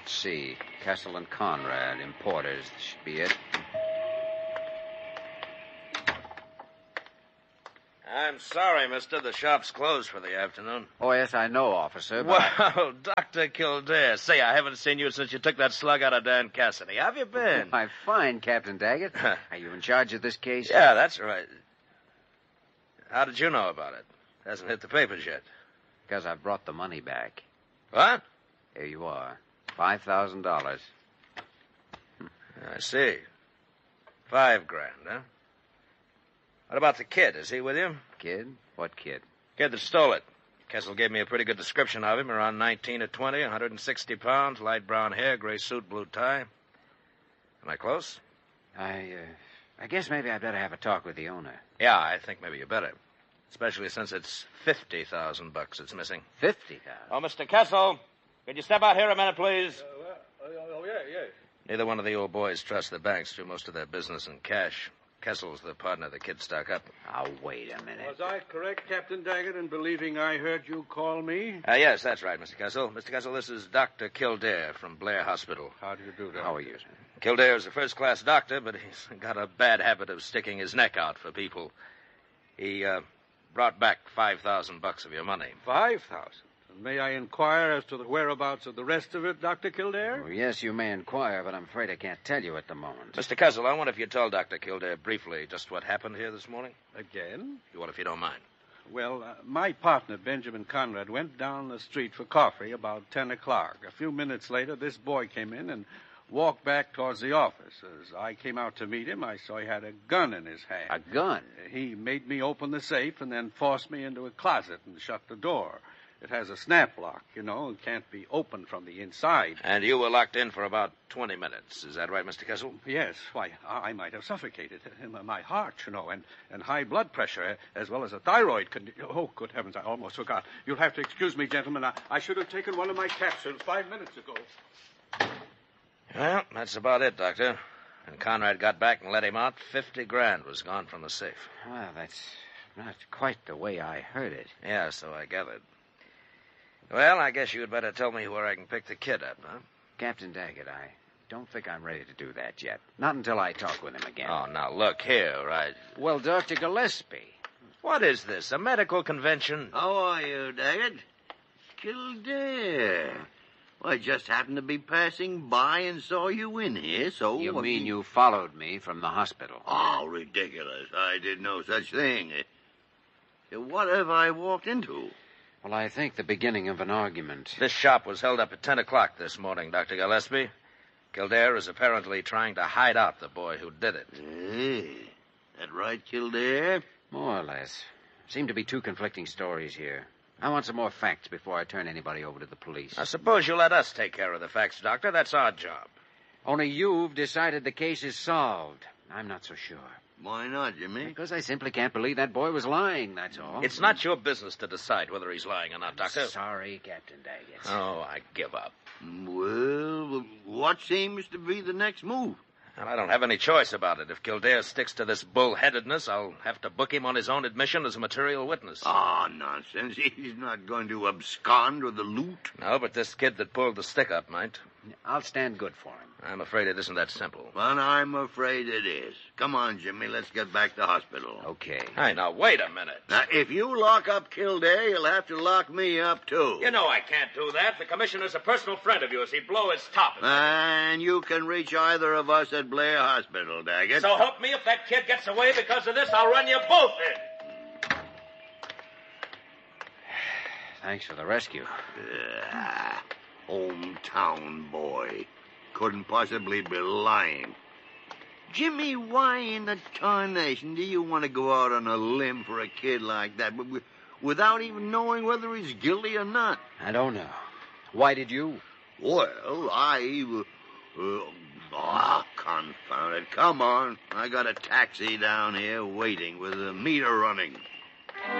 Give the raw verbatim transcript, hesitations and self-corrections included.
Let's see. Kessel and Conrad, importers. This should be it. I'm sorry, mister. The shop's closed for the afternoon. Oh, yes, I know, officer, but... Well, Doctor Kildare, say, I haven't seen you since you took that slug out of Dan Cassidy. How have you been? I'm fine, Captain Daggett. Are you in charge of this case? Yeah, that's right. How did you know about it? Hasn't hit the papers yet. Because I brought the money back. What? Here you are. Five thousand dollars. I see. Five grand, huh? What about the kid? Is he with you? Kid? What kid? Kid that stole it. Kessel gave me a pretty good description of him. Around nineteen or twenty, one hundred sixty pounds, light brown hair, gray suit, blue tie. Am I close? I, uh, I guess maybe I'd better have a talk with the owner. Yeah, I think maybe you better. Especially since it's fifty thousand bucks it's missing. Fifty thousand? Oh, Mister Kessel, could you step out here a minute, please? Uh, well, oh, yeah, yeah. Neither one of the old boys trust the banks, do most of their business in cash. Kessel's the partner the kid stuck up. Oh, wait a minute. Was I correct, Captain Daggett, in believing I heard you call me? Uh, yes, that's right, Mister Kessel. Mister Kessel, this is Doctor Kildare from Blair Hospital. How do you do that? How are you, sir? Kildare's a first-class doctor, but he's got a bad habit of sticking his neck out for people. He uh, brought back five thousand bucks of your money. Five thousand? May I inquire as to the whereabouts of the rest of it, Doctor Kildare? Oh, yes, you may inquire, but I'm afraid I can't tell you at the moment. Mister Kessel, I wonder if you'd tell Doctor Kildare briefly just what happened here this morning. Again? You want, if you don't mind. Well, uh, my partner, Benjamin Conrad, went down the street for coffee about ten o'clock. A few minutes later, this boy came in and walked back towards the office. As I came out to meet him, I saw he had a gun in his hand. A gun? He made me open the safe and then forced me into a closet and shut the door. It has a snap lock, you know, and can't be opened from the inside. And you were locked in for about twenty minutes. Is that right, Mister Kessel? Yes. Why, I might have suffocated. My heart, you know, and, and high blood pressure, as well as a thyroid condition. Oh, good heavens, I almost forgot. You'll have to excuse me, gentlemen. I, I should have taken one of my capsules five minutes ago. Well, that's about it, Doctor. When Conrad got back and let him out, fifty grand was gone from the safe. Well, that's not quite the way I heard it. Yeah, so I gathered. Well, I guess you'd better tell me where I can pick the kid up, huh? Captain Daggett, I don't think I'm ready to do that yet. Not until I talk with him again. Oh, now, look here, right? Well, Doctor Gillespie. What is this, a medical convention? How are you, Daggett? Kildare. Well, I just happened to be passing by and saw you in here, so... You mean you followed me from the hospital? Oh, ridiculous. I did no such thing. What have I walked into? Well, I think the beginning of an argument. This shop was held up at ten o'clock this morning, Doctor Gillespie. Kildare is apparently trying to hide out the boy who did it. Hey, that right, Kildare? More or less. Seem to be two conflicting stories here. I want some more facts before I turn anybody over to the police. I suppose you let us take care of the facts, Doctor. That's our job. Only you've decided the case is solved. I'm not so sure. Why not, Jimmy? Because I simply can't believe that boy was lying, that's all. It's not your business to decide whether he's lying or not, Doctor. Sorry, Captain Daggett. Oh, I give up. Well, what seems to be the next move? And I don't have any choice about it. If Kildare sticks to this bullheadedness, I'll have to book him on his own admission as a material witness. Ah, oh, nonsense. He's not going to abscond with the loot. No, but this kid that pulled the stick up might. I'll stand good for him. I'm afraid it isn't that simple. Well, I'm afraid it is. Come on, Jimmy. Let's get back to hospital. Okay. Hey, now, wait a minute. Now, if you lock up Kildare, you'll have to lock me up, too. You know I can't do that. The commissioner's a personal friend of yours. He'd blow his top. And you can reach either of us at Blair Hospital, Daggett. So help me, if that kid gets away because of this, I'll run you both in. Thanks for the rescue. Uh, hometown boy. Couldn't possibly be lying. Jimmy, why in the tarnation do you want to go out on a limb for a kid like that without even knowing whether he's guilty or not? I don't know. Why did you? Well, I... Uh, uh, oh, confound it. Come on. I got a taxi down here waiting with the meter running.